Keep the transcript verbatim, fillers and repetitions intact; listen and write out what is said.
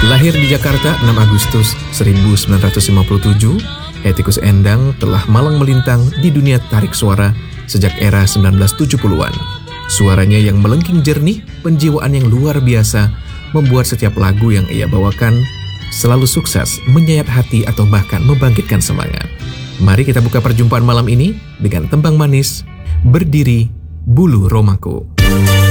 Lahir di Jakarta enam Agustus seribu sembilan ratus lima puluh tujuh, Hetty Koes Endang telah malang melintang di dunia tarik suara sejak era sembilan belas tujuh puluhan. Suaranya yang melengking jernih, penjiwaan yang luar biasa, membuat setiap lagu yang ia bawakan selalu sukses menyayat hati atau bahkan membangkitkan semangat. Mari kita buka perjumpaan malam ini dengan tembang manis, Berdiri Bulu Romaku.